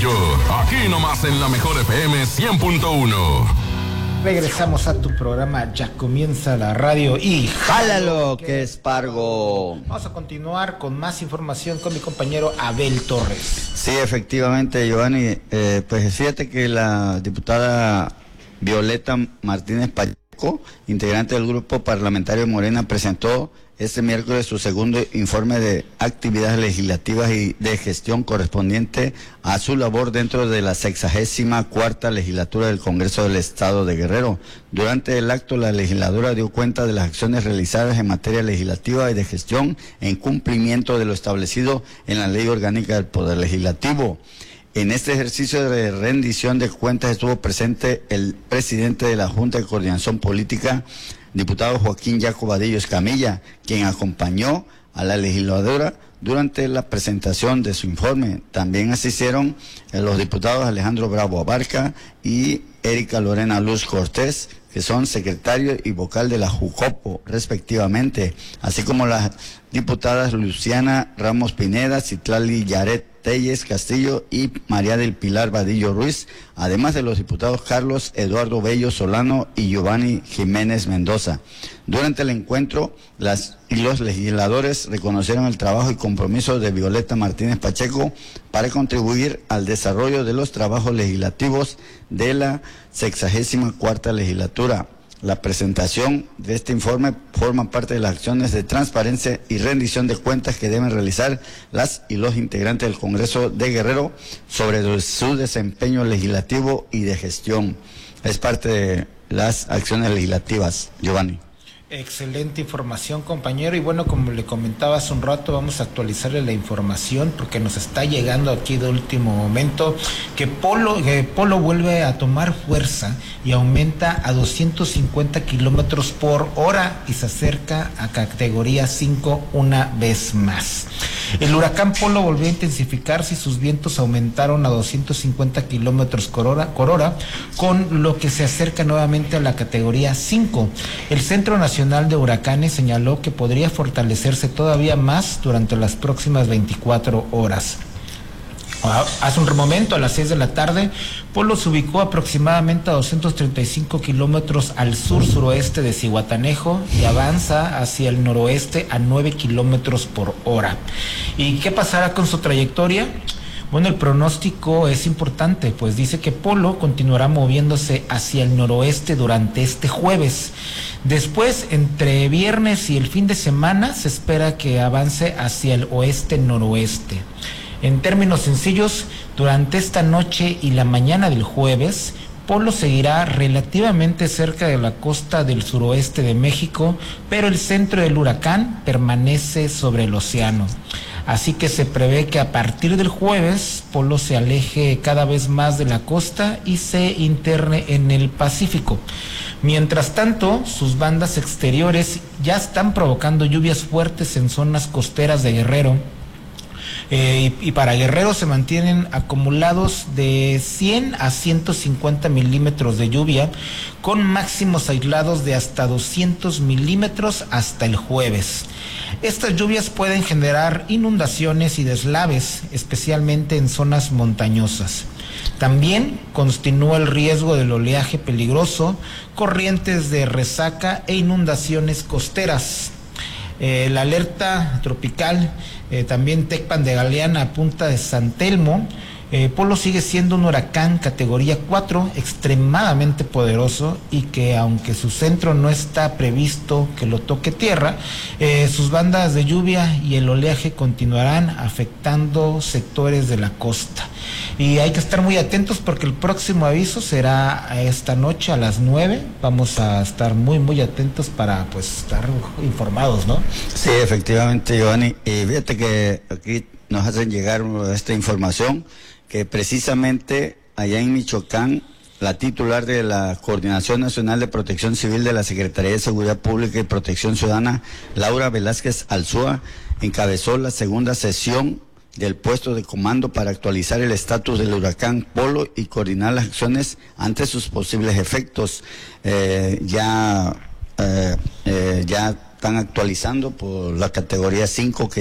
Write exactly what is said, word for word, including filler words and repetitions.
Castillo, aquí nomás en la mejor F M cien punto uno. Regresamos a tu programa, ya comienza la radio y jálalo que es Pargo. Vamos a continuar con más información con mi compañero Abel Torres. Sí, efectivamente, Giovanni, eh, pues fíjate que la diputada Violeta Martínez Pacheco, integrante del grupo parlamentario Morena, presentó este miércoles su segundo informe de actividades legislativas y de gestión correspondiente a su labor dentro de la sexagésima cuarta legislatura del Congreso del Estado de Guerrero. Durante el acto, la legisladora dio cuenta de las acciones realizadas en materia legislativa y de gestión en cumplimiento de lo establecido en la Ley Orgánica del Poder Legislativo. En este ejercicio de rendición de cuentas estuvo presente el presidente de la Junta de Coordinación Política, diputado Joaquín Jaco Vadillo Escamilla, quien acompañó a la legisladora durante la presentación de su informe. También asistieron los diputados Alejandro Bravo Abarca y Erika Lorena Luz Cortés, que son secretario y vocal de la Jucopo, respectivamente, así como las diputadas Luciana Ramos Pineda, Citlali Yaret Telles Castillo y María del Pilar Vadillo Ruiz, además de los diputados Carlos Eduardo Bello Solano y Giovanni Jiménez Mendoza. Durante el encuentro, las y los legisladores reconocieron el trabajo y compromiso de Violeta Martínez Pacheco para contribuir al desarrollo de los trabajos legislativos de la sexagésima cuarta legislatura. La presentación de este informe forma parte de las acciones de transparencia y rendición de cuentas que deben realizar las y los integrantes del Congreso de Guerrero sobre su desempeño legislativo y de gestión. Es parte de las acciones legislativas, Giovanni. Excelente información, compañero, y bueno, como le comentaba hace un rato, vamos a actualizarle la información porque nos está llegando aquí de último momento que Polo, que Polo vuelve a tomar fuerza y aumenta a doscientos cincuenta kilómetros por hora y se acerca a categoría cinco una vez más. El huracán Polo volvió a intensificarse y sus vientos aumentaron a doscientos cincuenta kilómetros por hora, por hora, con lo que se acerca nuevamente a la categoría cinco. El Centro Nacional de Huracanes señaló que podría fortalecerse todavía más durante las próximas veinticuatro horas. Hace un momento, a las seis de la tarde, Polo se ubicó aproximadamente a doscientos treinta y cinco kilómetros al sur-suroeste de Zihuatanejo y avanza hacia el noroeste a nueve kilómetros por hora. ¿Y qué pasará con su trayectoria? Bueno, el pronóstico es importante, pues dice que Polo continuará moviéndose hacia el noroeste durante este jueves. Después, entre viernes y el fin de semana, se espera que avance hacia el oeste-noroeste. En términos sencillos, durante esta noche y la mañana del jueves, Polo seguirá relativamente cerca de la costa del suroeste de México, pero el centro del huracán permanece sobre el océano. Así que se prevé que a partir del jueves, Polo se aleje cada vez más de la costa y se interne en el Pacífico. Mientras tanto, sus bandas exteriores ya están provocando lluvias fuertes en zonas costeras de Guerrero. Eh, y, y para Guerrero se mantienen acumulados de cien a ciento cincuenta milímetros de lluvia, con máximos aislados de hasta doscientos milímetros hasta el jueves. Estas lluvias pueden generar inundaciones y deslaves, especialmente en zonas montañosas. También continúa el riesgo del oleaje peligroso, corrientes de resaca e inundaciones costeras. Eh, la alerta tropical, eh, también Tecpan de Galeana a Punta de San Telmo. Eh, Polo sigue siendo un huracán categoría cuatro, extremadamente poderoso y que aunque su centro no está previsto que lo toque tierra, eh, sus bandas de lluvia y el oleaje continuarán afectando sectores de la costa. Y hay que estar muy atentos porque el próximo aviso será esta noche a las nueve. Vamos a estar muy, muy atentos para pues estar informados, ¿no? Sí, efectivamente, Giovanni. Y fíjate que aquí nos hacen llegar esta información que precisamente allá en Michoacán, la titular de la Coordinación Nacional de Protección Civil de la Secretaría de Seguridad Pública y Protección Ciudadana, Laura Velázquez Alzúa, encabezó la segunda sesión del puesto de comando para actualizar el estatus del huracán Polo y coordinar las acciones ante sus posibles efectos. Eh, ya, eh, eh, ya están actualizando por la categoría cinco que